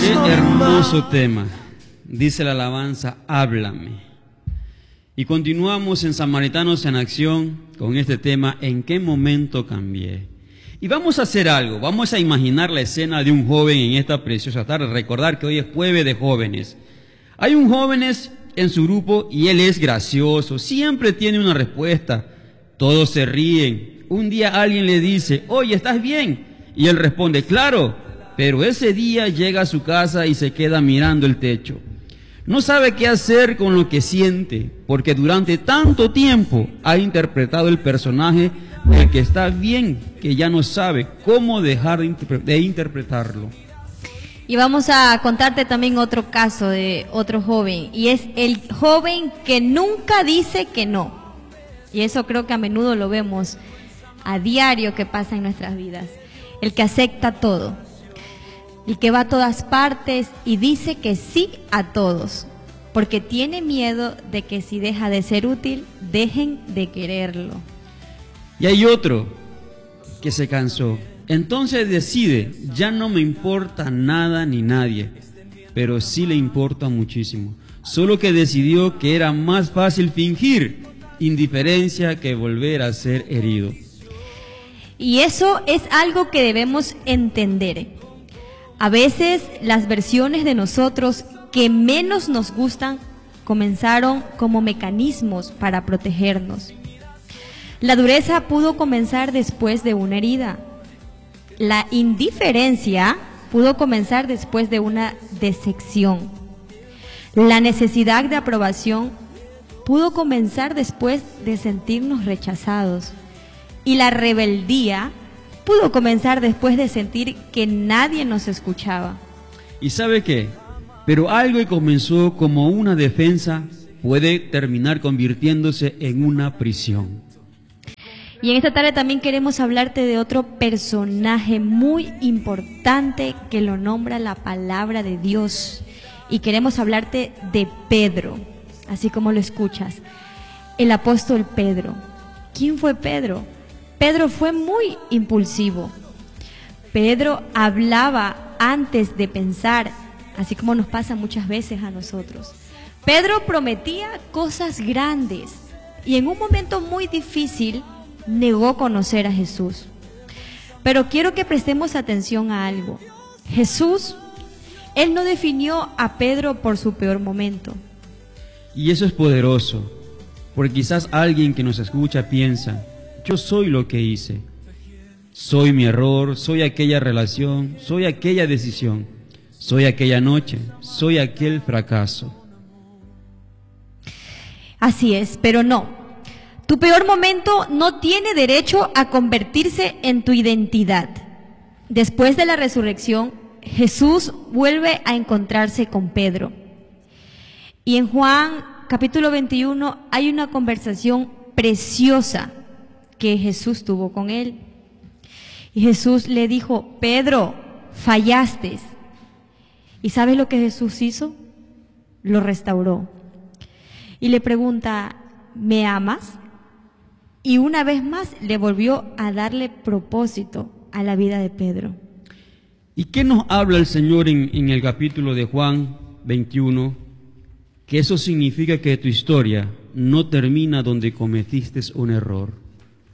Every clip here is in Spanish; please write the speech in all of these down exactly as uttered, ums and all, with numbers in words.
Qué hermoso tema. Dice la alabanza, háblame. Y continuamos en Samaritanos en Acción con este tema, ¿en qué momento cambié? Y vamos a hacer algo, vamos a imaginar la escena de un joven en esta preciosa tarde. Recordar que hoy es jueves de jóvenes. Hay un joven en su grupo y él es gracioso, siempre tiene una respuesta. Todos se ríen. Un día alguien le dice, oye, ¿estás bien? Y él responde, claro, pero ese día llega a su casa y se queda mirando el techo. No sabe qué hacer con lo que siente, porque durante tanto tiempo ha interpretado el personaje del que está bien, que ya no sabe cómo dejar de, interpre de interpretarlo. Y vamos a contarte también otro caso de otro joven, y es el joven que nunca dice que no. Y eso creo que a menudo lo vemos a diario que pasa en nuestras vidas. El que acepta todo, el que va a todas partes y dice que sí a todos, porque tiene miedo de que si deja de ser útil, dejen de quererlo. Y hay otro que se cansó. Entonces decide, ya no me importa nada ni nadie, pero sí le importa muchísimo. Solo que decidió que era más fácil fingir indiferencia que volver a ser herido. Y eso es algo que debemos entender. A veces las versiones de nosotros que menos nos gustan comenzaron como mecanismos para protegernos. La dureza pudo comenzar después de una herida. La indiferencia pudo comenzar después de una decepción. La necesidad de aprobación pudo comenzar después de sentirnos rechazados. Y la rebeldía pudo comenzar después de sentir que nadie nos escuchaba. ¿Y sabe qué? Pero algo que comenzó como una defensa puede terminar convirtiéndose en una prisión. Y en esta tarde también queremos hablarte de otro personaje muy importante que lo nombra la palabra de Dios. Y queremos hablarte de Pedro, así como lo escuchas, el apóstol Pedro. ¿Quién fue Pedro? Pedro fue muy impulsivo. Pedro hablaba antes de pensar, así como nos pasa muchas veces a nosotros. Pedro prometía cosas grandes y en un momento muy difícil negó conocer a Jesús. Pero quiero que prestemos atención a algo. Jesús, Él no definió a Pedro por su peor momento. Y eso es poderoso, porque quizás alguien que nos escucha piensa, yo soy lo que hice, soy mi error, soy aquella relación, soy aquella decisión, soy aquella noche, soy aquel fracaso. Así es, pero no. Tu peor momento no tiene derecho a convertirse en tu identidad. Después de la resurrección, Jesús vuelve a encontrarse con Pedro. Y en Juan capítulo veintiuno hay una conversación preciosa que Jesús tuvo con él. Y Jesús le dijo, Pedro, fallaste. ¿Y sabes lo que Jesús hizo? Lo restauró. Y le pregunta, ¿me amas? Y una vez más le volvió a darle propósito a la vida de Pedro. ¿Y qué nos habla el Señor en, en el capítulo de Juan veintiuno? Que eso significa que tu historia no termina donde cometiste un error.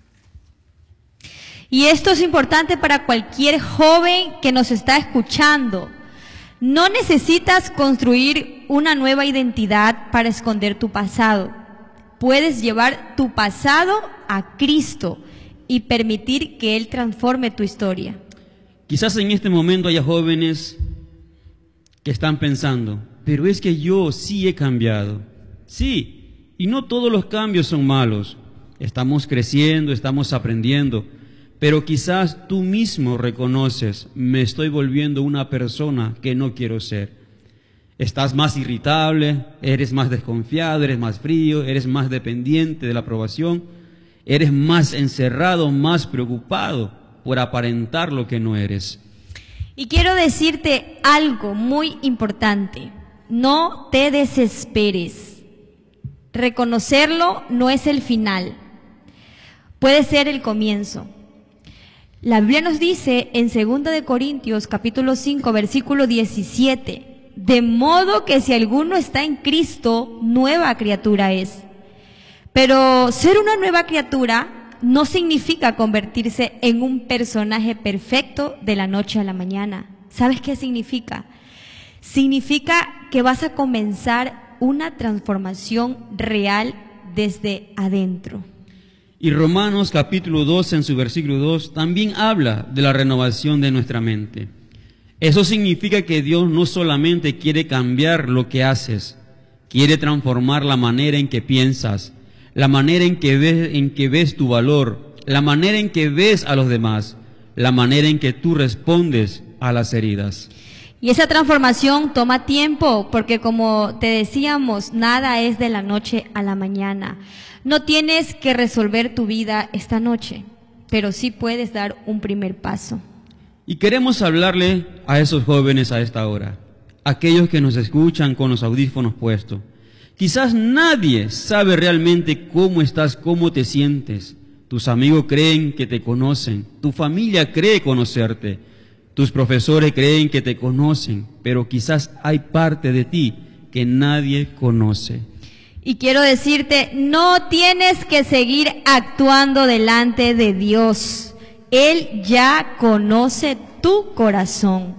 Y esto es importante para cualquier joven que nos está escuchando. No necesitas construir una nueva identidad para esconder tu pasado. Puedes llevar tu pasado a Cristo y permitir que Él transforme tu historia. Quizás en este momento haya jóvenes que están pensando, pero es que yo sí he cambiado. Sí, y no todos los cambios son malos. Estamos creciendo, estamos aprendiendo. Pero quizás tú mismo reconoces, me estoy volviendo una persona que no quiero ser. Estás más irritable, eres más desconfiado, eres más frío, eres más dependiente de la aprobación, eres más encerrado, más preocupado por aparentar lo que no eres. Y quiero decirte algo muy importante, no te desesperes. Reconocerlo no es el final, puede ser el comienzo. La Biblia nos dice en segunda de Corintios capítulo cinco versículo diecisiete, de modo que si alguno está en Cristo, nueva criatura es. Pero ser una nueva criatura no significa convertirse en un personaje perfecto de la noche a la mañana. ¿Sabes qué significa? Significa que vas a comenzar una transformación real desde adentro. Y Romanos capítulo dos, en su versículo dos, también habla de la renovación de nuestra mente. Eso significa que Dios no solamente quiere cambiar lo que haces, quiere transformar la manera en que piensas, la manera en que ves, en que ves tu valor, la manera en que ves a los demás, la manera en que tú respondes a las heridas. Y esa transformación toma tiempo, porque como te decíamos, nada es de la noche a la mañana. No tienes que resolver tu vida esta noche, pero sí puedes dar un primer paso. Y queremos hablarle a esos jóvenes a esta hora, aquellos que nos escuchan con los audífonos puestos. Quizás nadie sabe realmente cómo estás, cómo te sientes. Tus amigos creen que te conocen, tu familia cree conocerte, tus profesores creen que te conocen, pero quizás hay parte de ti que nadie conoce. Y quiero decirte, no tienes que seguir actuando delante de Dios. Él ya conoce tu corazón.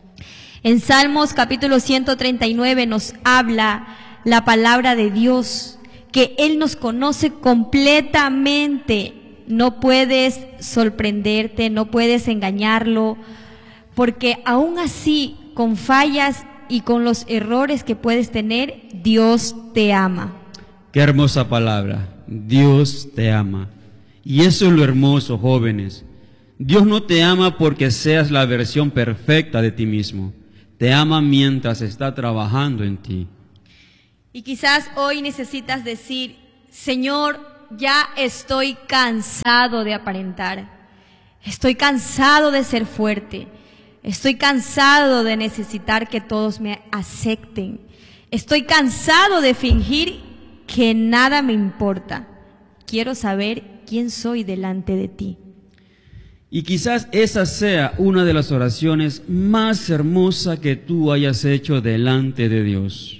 En Salmos capítulo ciento treinta y nueve nos habla la palabra de Dios, que Él nos conoce completamente. No puedes sorprenderte, no puedes engañarlo, porque aún así, con fallas y con los errores que puedes tener, Dios te ama. Qué hermosa palabra, Dios te ama. Y eso es lo hermoso, jóvenes. Dios no te ama porque seas la versión perfecta de ti mismo. Te ama mientras está trabajando en ti. Y quizás hoy necesitas decir, Señor, ya estoy cansado de aparentar. Estoy cansado de ser fuerte. Estoy cansado de necesitar que todos me acepten. Estoy cansado de fingir que nada me importa. Quiero saber quién soy delante de ti. Y quizás esa sea una de las oraciones más hermosas que tú hayas hecho delante de Dios.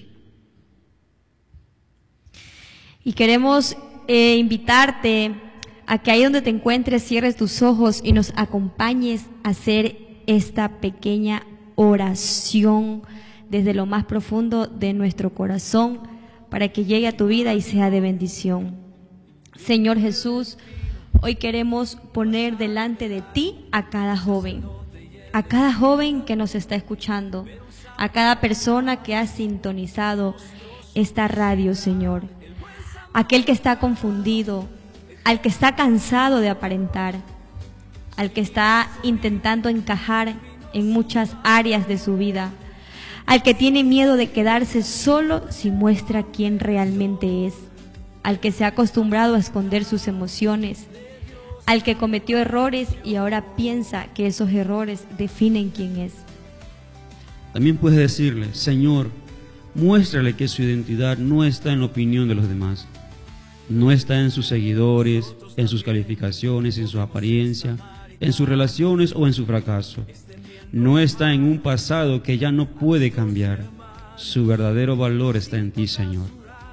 Y queremos eh, invitarte a que ahí donde te encuentres cierres tus ojos y nos acompañes a hacer esta pequeña oración desde lo más profundo de nuestro corazón para que llegue a tu vida y sea de bendición. Señor Jesús, hoy queremos poner delante de ti a cada joven, a cada joven que nos está escuchando, a cada persona que ha sintonizado esta radio, Señor. Aquel que está confundido, al que está cansado de aparentar, al que está intentando encajar en muchas áreas de su vida, al que tiene miedo de quedarse solo si muestra quién realmente es, al que se ha acostumbrado a esconder sus emociones, al que cometió errores y ahora piensa que esos errores definen quién es. También puedes decirle, Señor, muéstrale que su identidad no está en la opinión de los demás, no está en sus seguidores, en sus calificaciones, en su apariencia, en sus relaciones o en su fracaso. No está en un pasado que ya no puede cambiar. Su verdadero valor está en ti, Señor.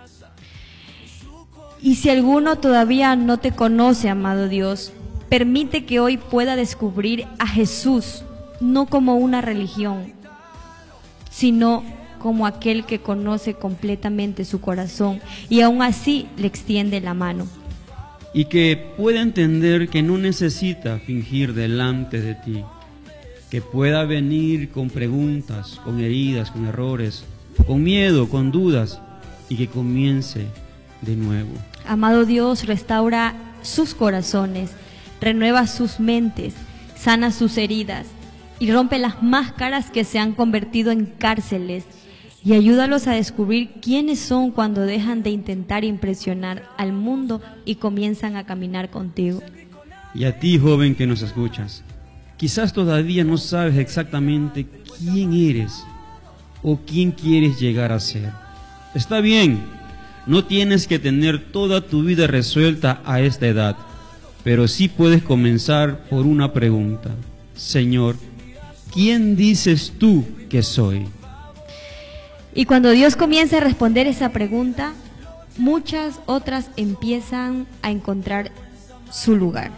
Y si alguno todavía no te conoce, amado Dios, permite que hoy pueda descubrir a Jesús, no como una religión, sino como aquel que conoce completamente su corazón y aún así le extiende la mano. Y que pueda entender que no necesita fingir delante de ti, que pueda venir con preguntas, con heridas, con errores, con miedo, con dudas, y que comience de nuevo. Amado Dios, restaura sus corazones, renueva sus mentes, sana sus heridas y rompe las máscaras que se han convertido en cárceles, y ayúdalos a descubrir quiénes son cuando dejan de intentar impresionar al mundo y comienzan a caminar contigo. Y a ti, joven que nos escuchas, quizás todavía no sabes exactamente quién eres o quién quieres llegar a ser. Está bien, no tienes que tener toda tu vida resuelta a esta edad. pero sí puedes comenzar por una pregunta. Señor, ¿quién dices tú que soy? Y cuando Dios comienza a responder esa pregunta, muchas otras empiezan a encontrar su lugar.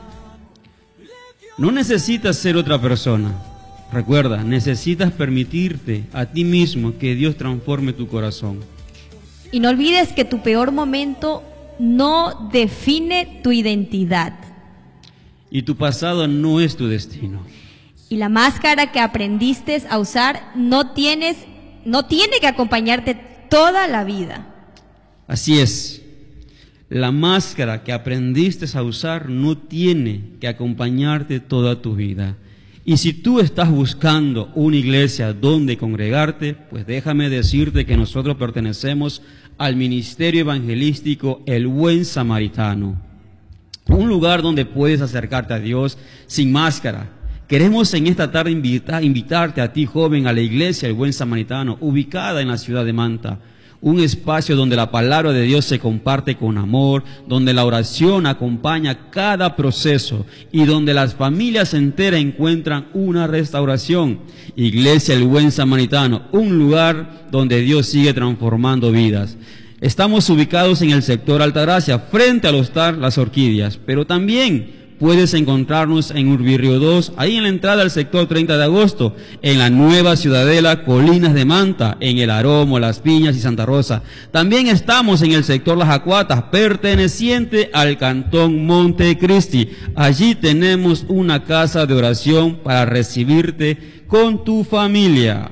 No necesitas ser otra persona. Recuerda, necesitas permitirte a ti mismo que Dios transforme tu corazón. Y no olvides que tu peor momento no define tu identidad. Y tu pasado no es tu destino. Y la máscara que aprendiste a usar no tienes, no tiene que acompañarte toda la vida. Así es. La máscara que aprendiste a usar no tiene que acompañarte toda tu vida. Y si tú estás buscando una iglesia donde congregarte, pues déjame decirte que nosotros pertenecemos al ministerio evangelístico El Buen Samaritano. Un lugar donde puedes acercarte a Dios sin máscara. Queremos en esta tarde invitar, invitarte a ti, joven, a la iglesia El Buen Samaritano, ubicada en la ciudad de Manta. Un espacio donde la palabra de Dios se comparte con amor, donde la oración acompaña cada proceso y donde las familias enteras encuentran una restauración. Iglesia El Buen Samaritano, un lugar donde Dios sigue transformando vidas. Estamos ubicados en el sector Altagracia, frente al hostal Las Orquídeas, pero también puedes encontrarnos en Urbirrio dos, ahí en la entrada al sector treinta de agosto, en la nueva ciudadela Colinas de Manta, en El Aromo, Las Piñas y Santa Rosa. También estamos en el sector Las Acuatas, perteneciente al cantón Montecristi. Allí tenemos una casa de oración para recibirte con tu familia.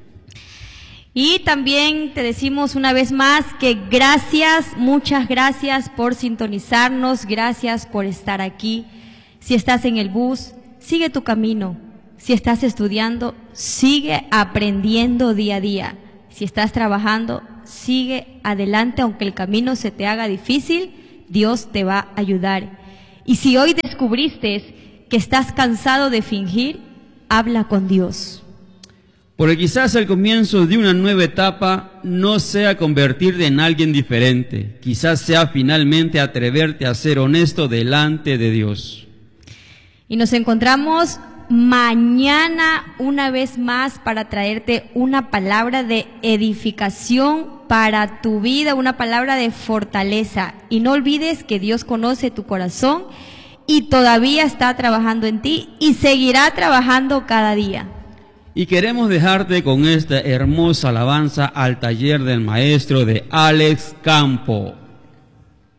Y también te decimos una vez más que gracias, muchas gracias por sintonizarnos, gracias por estar aquí. Si estás en el bus, sigue tu camino. Si estás estudiando, sigue aprendiendo día a día. Si estás trabajando, sigue adelante, aunque el camino se te haga difícil, Dios te va a ayudar. Y si hoy descubriste que estás cansado de fingir, habla con Dios. Porque quizás el comienzo de una nueva etapa no sea convertirte en alguien diferente. Quizás sea finalmente atreverte a ser honesto delante de Dios. Y nos encontramos mañana una vez más para traerte una palabra de edificación para tu vida, una palabra de fortaleza. Y no olvides que Dios conoce tu corazón y todavía está trabajando en ti y seguirá trabajando cada día. Y queremos dejarte con esta hermosa alabanza al taller del maestro de Alex Campo.